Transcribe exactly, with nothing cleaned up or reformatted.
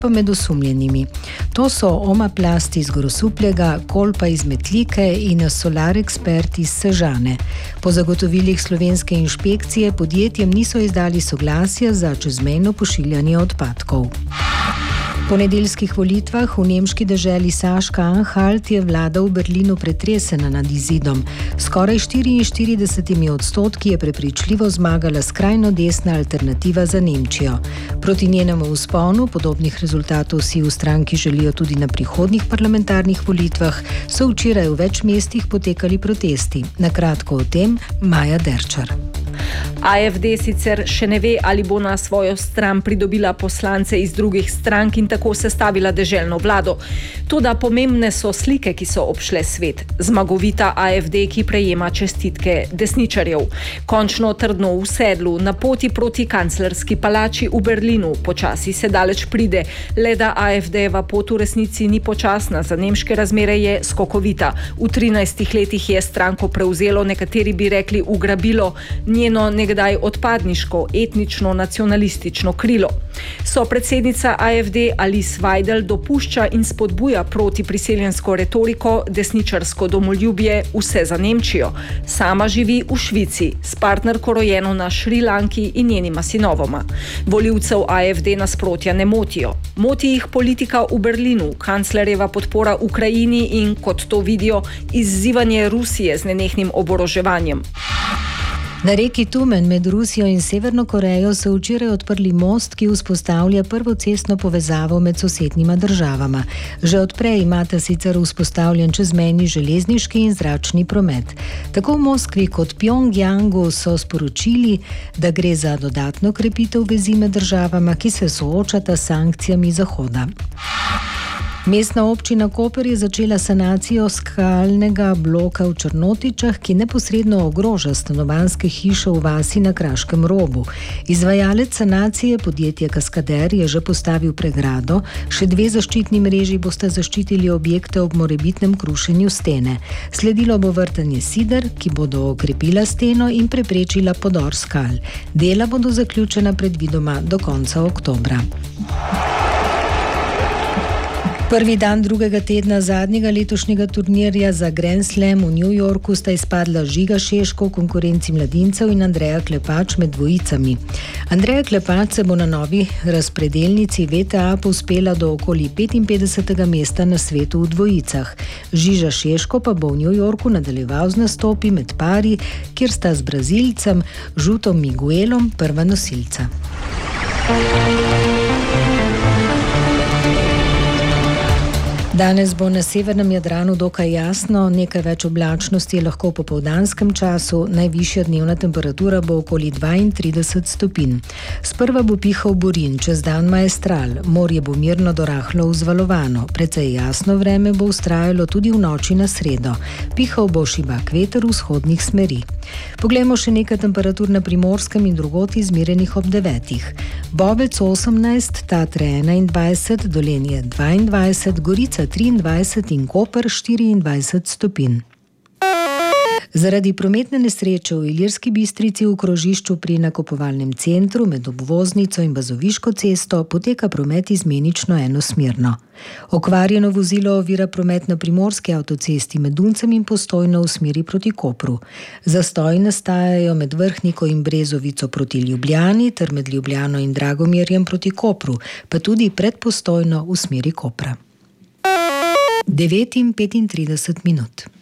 pa med osumljenimi. To so Omaplast iz Grosuplja, Kolpa iz Metlike in Solar Expert iz Sežane. Po zagotovilih slovenske inšpekcije podjetjem niso izdali soglasja za čezmejno pošiljanje odpadkov. Po nedeljskih volitvah v nemški deželi Saška-Anhalt je vlada v Berlinu pretresena nad izidom. Skoraj štiriinštirideset odstotki je prepričljivo zmagala skrajno desna alternativa za Nemčijo. Proti njenemu vzponu, podobnih rezultatov si v stranki želijo tudi na prihodnjih parlamentarnih volitvah, so včeraj v več mestih potekali protesti. Na kratko o tem Maja Derčar. A F D sicer še ne ve, ali bo na svojo stran pridobila poslance iz drugih strank in tako sestavila deželno vlado. Toda pomembne so slike, ki so obšle svet. Zmagovita A F D, ki prejema čestitke desničarjev. Končno trdno v sedlu, na poti proti kanclerski palači v Berlinu. Počasi se daleč pride, le da A F D-jeva pot v resnici ni počasna, za nemške razmere je skokovita. V trinajstih letih je stranko prevzelo, nekateri bi rekli ugrabilo, njeno nekdaj odpadniško, etnično, nacionalistično krilo. So predsednica A F D Alice Weidel dopušča in spodbuja proti priseljensko retoriko, desničarsko domoljubje, vse za Nemčijo. Sama živi v Švici, s partnerko rojeno na Šrilanki in njenima sinovoma. Volivcev A F D nasprotja ne motijo. Moti jih politika v Berlinu, kanclerjeva podpora Ukrajini in, kot to vidijo, izzivanje Rusije z nenehnim oboroževanjem. Na reki Tumen med Rusijo in Severno Korejo so včeraj odprli most, ki vzpostavlja prvo cestno povezavo med sosednjima državama. Že odprej imata sicer vzpostavljen čezmejni železniški in zračni promet. Tako v Moskvi kot Pjongjangu so sporočili, da gre za dodatno krepitev vezi med državama, ki se soočata s sankcijami Zahoda. Mestna občina Koper je začela sanacijo skalnega bloka v Črnotičah, ki neposredno ogroža stanovanjske hiše v vasi na Kraškem robu. Izvajalec sanacije, podjetje Kaskader, je že postavil pregrado, še dve zaščitni mreži bosta zaščitili objekte ob morebitnem krušenju stene. Sledilo bo vrtanje sider, ki bodo okrepila steno in preprečila podor skal. Dela bodo zaključena predvidoma do konca oktobra. Prvi dan drugega tedna zadnjega letošnjega turnirja za Grand Slam v New Yorku sta izpadla Žiga Šeško v konkurenci mladincev in Andreja Klepač med dvojicami. Andreja Klepač se bo na novi razpredelnici V T A povzpela do okoli petinpetdesetega mesta na svetu v dvojicah. Žiža Šeško pa bo v New Yorku nadaljeval z nastopi med pari, kjer sta z Brazilcem Žutom Miguelom prva nosilca. Danes bo na severnem Jadranu dokaj jasno, nekaj več oblačnosti je lahko v popoldanskem času, najvišja dnevna temperatura bo okoli dvaintrideset stopinj. Sprva bo pihal burin, čez dan maestral, morje bo mirno do rahlo vzvalovano, precej jasno vreme bo vztrajalo tudi v noči na sredo. Pihal bo šibak veter vzhodnih smeri. Poglejmo še nekaj temperatur na Primorskem in drugod izmerenih ob devetih. Bobec osemnajst, Tatre enaindvajset, Dolenje dvaindvajset, Gorica triindvajset in Koper štiriindvajset stopinj. Zaradi prometne nesreče v Ilirski Bistrici v krožišču pri nakupovalnem centru med obvoznico in Bazoviško cesto poteka promet izmenično enosmerno. Okvarjeno vozilo ovira promet na primorski avtocesti med Duncem in Postojno v smeri proti Kopru. Zastoji nastajajo med Vrhniko in Brezovico proti Ljubljani ter med Ljubljano in Dragomirjem proti Kopru, pa tudi pred Postojno v smeri Kopra. devet in petintrideset minut.